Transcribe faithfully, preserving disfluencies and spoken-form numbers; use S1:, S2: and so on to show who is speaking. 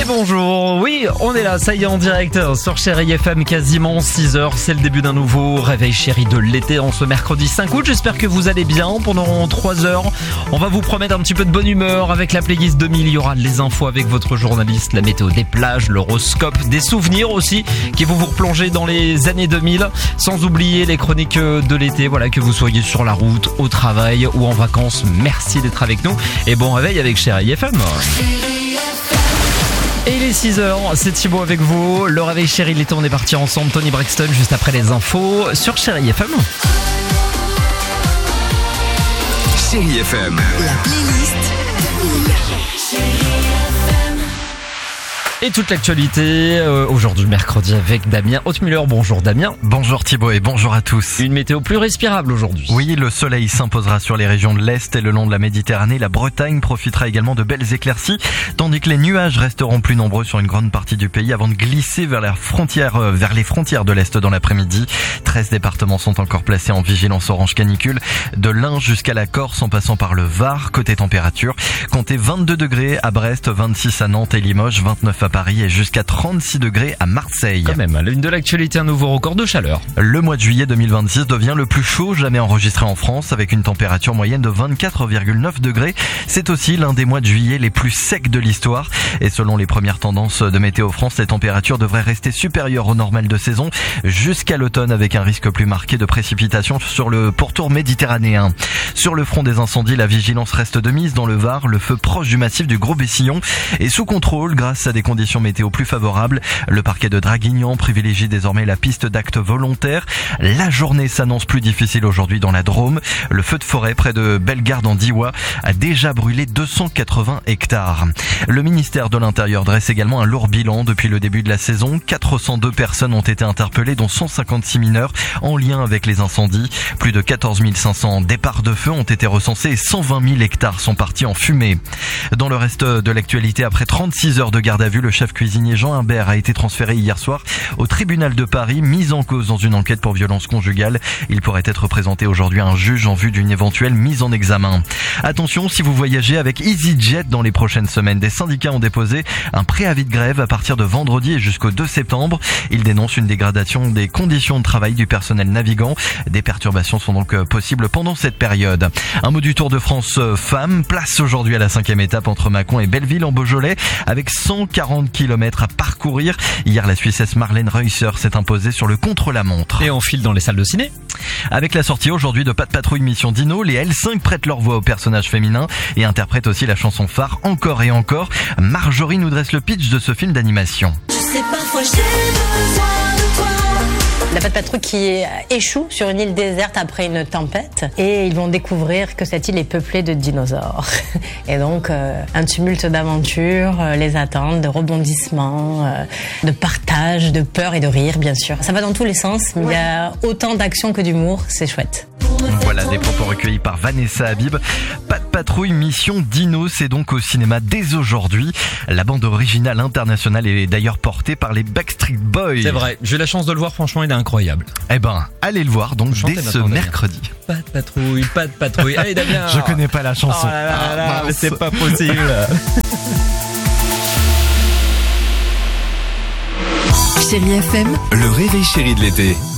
S1: Et bonjour, oui, on est là, ça y est en direct sur Chérie F M, quasiment six heures, c'est le début d'un nouveau réveil chéri de l'été en ce mercredi cinq août. J'espère que vous allez bien. Pendant trois heures, on va vous promettre un petit peu de bonne humeur avec la playlist deux mille. Il y aura les infos avec votre journaliste, la météo des plages, l'horoscope, des souvenirs aussi qui vont vous replonger dans les années deux mille, sans oublier les chroniques de l'été. Voilà, que vous soyez sur la route, au travail ou en vacances, merci d'être avec nous et bon réveil avec Chérie F M. Et il est six heures, c'est Thibaut avec vous. Le réveil chéri de l'été, on est parti ensemble. Tony Braxton juste après les infos sur Chérie F M.
S2: Chérie F M.
S3: La playlist
S1: Et toute l'actualité euh, aujourd'hui mercredi avec Damien Hautmüller. Bonjour Damien.
S4: Bonjour Thibaut et bonjour à tous.
S1: Une météo plus respirable aujourd'hui.
S4: Oui, le soleil s'imposera sur les régions de l'Est et le long de la Méditerranée. La Bretagne profitera également de belles éclaircies, tandis que les nuages resteront plus nombreux sur une grande partie du pays avant de glisser vers la frontière, euh, vers les frontières de l'Est dans l'après-midi. treize départements sont encore placés en vigilance orange canicule, de l'Ain jusqu'à la Corse en passant par le Var. Côté température, comptez vingt-deux degrés à Brest, vingt-six à Nantes et Limoges, vingt-neuf à Paris et jusqu'à trente-six degrés à Marseille.
S1: Quand même, à l'une de l'actualité, un nouveau record de chaleur.
S4: Le mois de juillet deux mille vingt-six devient le plus chaud jamais enregistré en France avec une température moyenne de vingt-quatre virgule neuf degrés. C'est aussi l'un des mois de juillet les plus secs de l'histoire. Et selon les premières tendances de Météo France, les températures devraient rester supérieures au normal de saison jusqu'à l'automne avec un risque plus marqué de précipitations sur le pourtour méditerranéen. Sur le front des incendies, la vigilance reste de mise dans le Var. Le feu proche du massif du Gros Bessillon est sous contrôle grâce à des conditions météo plus favorables. Le parquet de Draguignan privilégie désormais la piste d'actes volontaires. La journée s'annonce plus difficile aujourd'hui dans la Drôme. Le feu de forêt près de Bellegarde en Diois a déjà brûlé deux cent quatre-vingts hectares. Le ministère de l'Intérieur dresse également un lourd bilan depuis le début de la saison. quatre cent deux personnes ont été interpellées, dont cent cinquante-six mineurs en lien avec les incendies. Plus de quatorze mille cinq cents départs de feu ont été recensés et cent vingt mille hectares sont partis en fumée. Dans le reste de l'actualité, après trente-six heures de garde à vue, le chef cuisinier Jean Humbert a été transféré hier soir au tribunal de Paris, mis en cause dans une enquête pour violence conjugale. Il pourrait être présenté aujourd'hui à un juge en vue d'une éventuelle mise en examen. Attention, si vous voyagez avec EasyJet dans les prochaines semaines, des syndicats ont déposé un préavis de grève à partir de vendredi et jusqu'au deux septembre. Ils dénoncent une dégradation des conditions de travail du personnel navigant. Des perturbations sont donc possibles pendant cette période. Un mot du Tour de France femmes, place aujourd'hui à la cinquième étape entre Mâcon et Belleville en Beaujolais avec cent quarante kilomètres à parcourir. Hier, la Suissesse Marlène Reusser s'est imposée sur le contre-la-montre.
S1: Et on file dans les salles de ciné.
S4: Avec la sortie aujourd'hui de Pat' Patrouille Mission Dino, les L cinq prêtent leur voix aux personnages féminins et interprètent aussi la chanson phare Encore et encore. Marjorie nous dresse le pitch de ce film d'animation.
S3: Je sais parfois j'ai besoin de toi.
S5: La Pat' Patrouille qui échoue sur une île déserte après une tempête et ils vont découvrir que cette île est peuplée de dinosaures. Et donc euh, un tumulte d'aventures euh, les attend, de rebondissements, euh, de partage, de peur et de rire bien sûr. Ça va dans tous les sens, mais il y a autant d'action que d'humour, c'est chouette.
S4: Voilà des propos recueillis par Vanessa Habib. Pat' Patrouille Mission Dino, c'est donc au cinéma dès aujourd'hui. La bande originale internationale est d'ailleurs portée par les Backstreet Boys.
S1: C'est vrai, j'ai eu la chance de le voir, franchement il est incroyable.
S4: Eh ben, allez le voir donc dès ce mercredi.
S1: Pat' Patrouille, Pat' Patrouille. Allez Damien.
S4: Je connais pas la chanson.
S1: Oh là là là,
S4: Ah,
S1: mais c'est pas possible.
S3: Chérie F M.
S2: Le réveil chéri de l'été.